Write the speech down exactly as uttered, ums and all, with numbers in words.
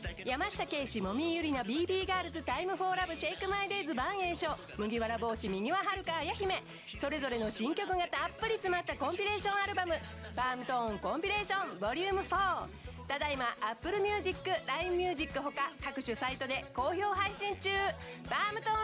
山下圭史もみゆりの ビービー ガールズタイムフォーラブシェイクマイデイズ万栄翔麦わら帽子右ははるかあや姫それぞれの新曲がたっぷり詰まったコンピレーションアルバムパームトーンコンピレーションボリュームフォーただいま Apple Music、ライン Music ほか各種サイトで好評配信中。パームトーン